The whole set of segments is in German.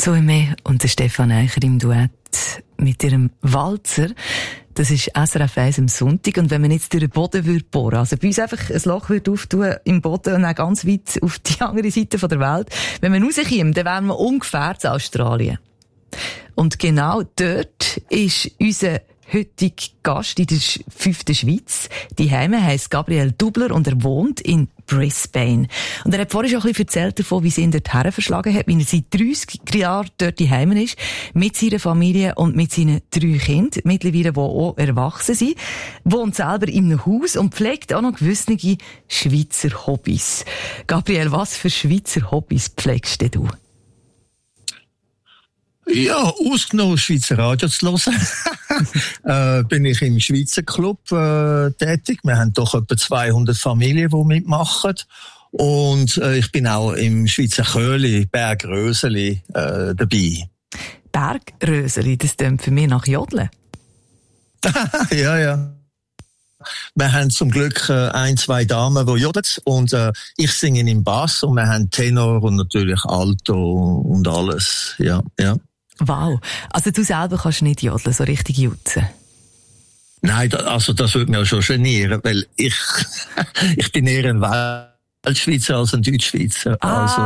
Zoe und der Stefan Eicher im Duett mit ihrem Walzer. Das ist SRF 1 am Sonntag. Und wenn man jetzt durch den Boden bohren würde, also bei uns einfach ein Loch würde auftun im Boden und dann ganz weit auf die andere Seite der Welt, wenn man rauskommt, dann wären wir ungefähr in Australien. Und genau dort ist unser heutiger Gast in der 5. Schweiz. Die Heime heisst Gabriel Dubler und er wohnt in Brisbane. Und er hat vorhin schon ein bisschen erzählt davon, wie sie ihn dorthin verschlagen hat, wie er seit 30 Jahren dort die Heime ist, mit seiner Familie und mit seinen 3 Kindern, mittlerweile, die auch erwachsen sind, wohnt selber in einem Haus und pflegt auch noch gewisse Schweizer Hobbys. Gabriel, was für Schweizer Hobbys pflegst du? Ja, ausgenommen Schweizer Radio zu hören, bin ich im Schweizer Club tätig. Wir haben doch etwa 200 Familien, die mitmachen. Und ich bin auch im Schweizer Chöli, Bergröseli, dabei. Bergröseli, das klingt für mich nach Jodeln. Ja. Wir haben zum Glück 1, 2 Damen, die jodeln. Und ich singe im Bass und wir haben Tenor und natürlich Alto und alles. Ja. Wow. Also du selber kannst nicht jodeln, so richtig jutzen? Nein, das würde mich auch schon genieren, weil ich bin eher ein Weltschweizer als ein Deutschschweizer.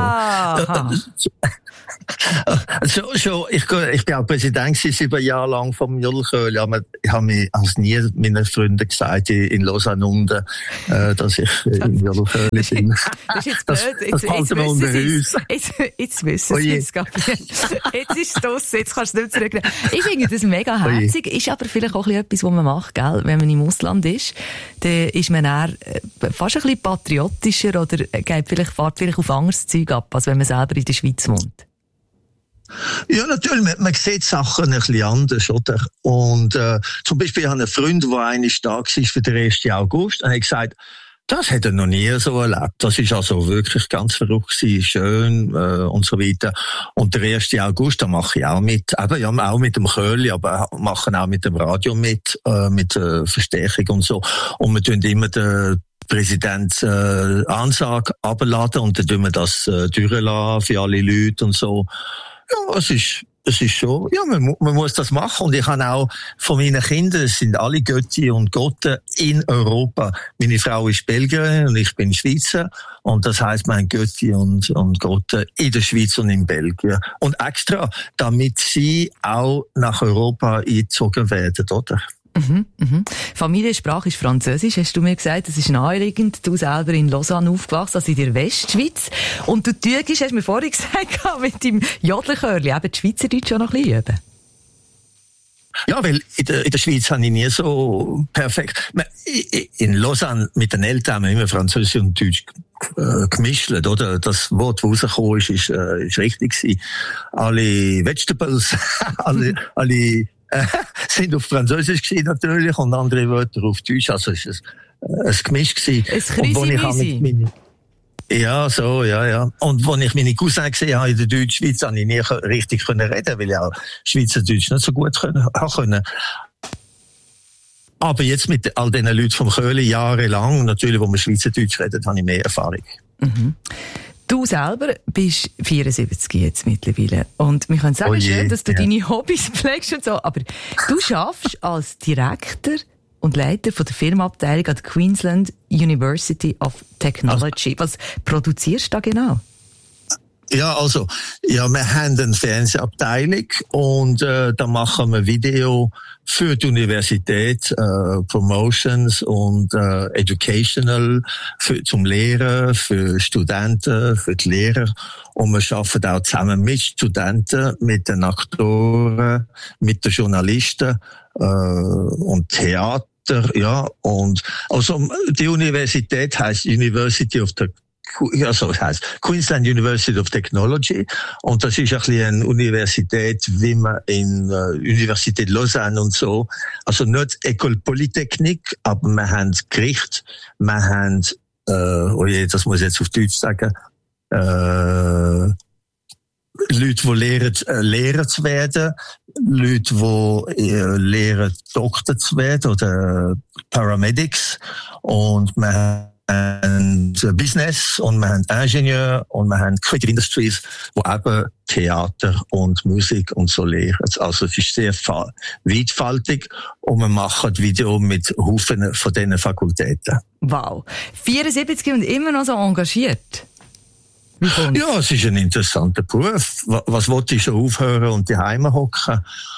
Ich bin auch Präsident 7 Jahre lang vom Jodelchöli, aber ich habe mir als nie meinen Freunden gesagt in Lausanne unten, dass ich im Jodelchöli bin. Das ist jetzt blöd. Das halten wir unter uns. Jetzt wissen Sie es, Gabriel. Jetzt ist es draussen, jetzt kannst du nicht zurücknehmen. Ich finde das mega herzig, ist aber vielleicht auch etwas, was man macht, gell? Wenn man im Ausland ist, dann ist man eher fast ein bisschen patriotischer oder fährt vielleicht auf anderes Zeug ab, als wenn man selber in der Schweiz wohnt. Ja, natürlich, man sieht Sachen ein bisschen anders, oder? Und zum Beispiel, ich habe einen Freund, der einmal da war für den 1. August, und er hat gesagt, das hat er noch nie so erlebt. Das ist also wirklich ganz verrückt gewesen, schön und so weiter. Und der 1. August, da mache ich auch mit, eben, ja, auch mit dem Chöli, aber machen auch mit dem Radio mit Verstärkung und so. Und wir tun immer den Präsident Ansage abladen und dann tun wir das durchlassen für alle Leute und so. Ja, es ist schon, ja, man muss das machen. Und ich habe auch von meinen Kindern, es sind alle Götti und Gotten in Europa. Meine Frau ist Belgierin und ich bin Schweizer. Und das heisst, wir haben Götti und Gotten in der Schweiz und in Belgien. Und extra, damit sie auch nach Europa eingezogen werden, oder? Familiensprache ist Französisch, hast du mir gesagt, das ist naheliegend. Du selber in Lausanne aufgewachsen, also in der Westschweiz. Und du tügst, hast du mir vorhin gesagt, mit deinem Jodlerchörli eben die Schweizerdeutsch auch noch ein bisschen üben. Ja, weil in der Schweiz habe ich nie so perfekt. In Lausanne mit den Eltern haben wir immer Französisch und Deutsch gemischt, oder? Das Wort, das rausgekommen ist richtig gewesen. Alle Vegetables, alle sind auf Französisch gewesen, natürlich, und andere Wörter auf Deutsch. Also es ist ein Gemisch gewesen. Ja. Und als ich meine Cousins gesehen habe in der Deutschschweiz, habe ich nie richtig reden, weil ich auch Schweizerdeutsch nicht so gut können. Aber jetzt mit all diesen Leuten vom Chöli jahrelang, natürlich, wo man Schweizerdeutsch redet, habe ich mehr Erfahrung. Mhm. Du selber bist 74 jetzt mittlerweile. Und wir können sagen, schön, dass du deine Hobbys pflegst und so. Aber du schaffst als Direktor und Leiter von der Firmenabteilung an der Queensland University of Technology. Was produzierst du da genau? Ja, wir haben eine Fernsehabteilung und da machen wir Video für die Universität, Promotions und Educational, zum Lehren, für Studenten, für die Lehrer. Und wir arbeiten auch zusammen mit Studenten, mit den Aktoren, mit den Journalisten und Theater. Ja, und also die Universität heißt University of the es heisst Queensland University of Technology, und das ist ein bisschen eine Universität, wie man in Universität Lausanne und so, also nicht École Polytechnique, aber wir haben Gericht, wir haben, das muss ich jetzt auf Deutsch sagen, Leute, die lehren zu werden, Leute, die lehren, Doktor zu werden oder Paramedics, und wir haben Business und wir haben Ingenieur und wir haben Creative Industries, wo eben Theater und Musik und so lehren. Also es ist sehr weitfaltig und wir machen Video mit Haufen von diesen Fakultäten. Wow. 74 und immer noch so engagiert. Ja, es ist ein interessanter Beruf. Was wollte ich schon aufhören und die Heime hocken?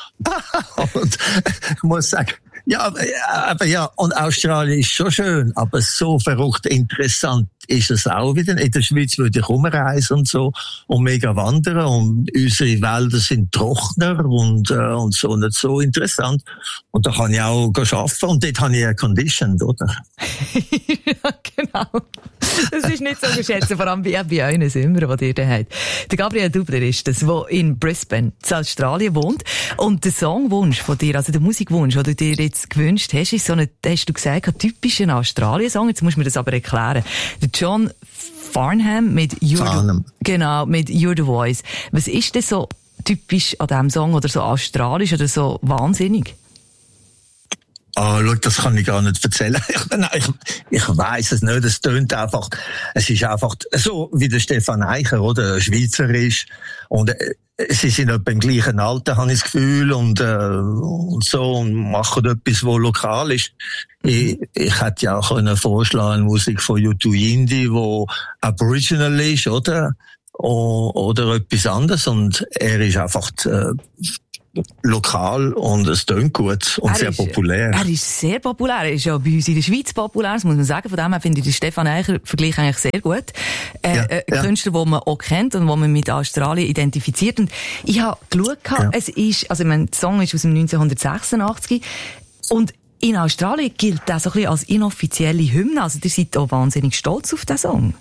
Und ich muss sagen, aber ja, und Australien ist schon schön, aber so verrückt interessant ist es auch wieder. In der Schweiz würde ich rumreisen und so, und mega wandern, und unsere Wälder sind trockener und so, nicht so interessant. Und da kann ich auch arbeiten, und dort habe ich Air Conditioned, oder? Ja, genau. Das ist nicht so geschätzt, vor allem bei euren Sommer, die ihr da habt. Der Gabriel Dubler ist das, der in Brisbane, in Australien wohnt. Und der Songwunsch von dir, also der Musikwunsch, den du dir jetzt gewünscht hast, ist so ein, hast du gesagt, ein typischer Australien-Song. Jetzt musst du mir das aber erklären. Der John Farnham mit You're the Voice. Was ist denn so typisch an diesem Song oder so australisch oder so wahnsinnig? Schau, das kann ich gar nicht erzählen. Ich weiss es nicht. Es tönt einfach, es ist einfach so wie der Stefan Eicher, oder? Schweizer ist. Und sie sind etwa im gleichen Alter, habe ich das Gefühl, und so, und machen etwas, was lokal ist. Ich hätte ja auch vorschlagen, Musik von U2 Indie, wo Aboriginal ist, oder? Oder etwas anderes. Und er ist einfach, lokal, und es tönt gut und sehr populär. Er ist sehr populär. Er ist ja bei uns in der Schweiz populär, das muss man sagen. Von dem her finde ich den Stefan Eicher-Vergleich eigentlich sehr gut. Künstler, den man auch kennt und den man mit Australien identifiziert. Und ich habe geschaut, es ist, also der Song ist aus dem 1986 und in Australien gilt das so ein bisschen als inoffizielle Hymne. Also ihr seid auch wahnsinnig stolz auf den Song.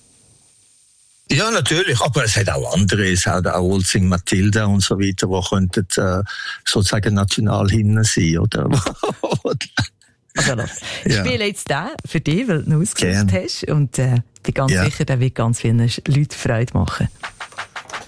Ja, natürlich, aber es hat auch andere, es hat auch Old Sing Matilda und so weiter, die könnten sozusagen Nationalhymnen sein, oder? Also ich spiele jetzt den für dich, weil du ihn ausgesucht hast, und bin ganz sicher, der wird ganz vielen Leuten Freude machen.